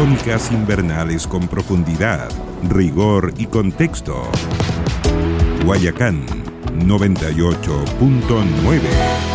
Crónicas invernales con profundidad, rigor y contexto. Guayacán 98.9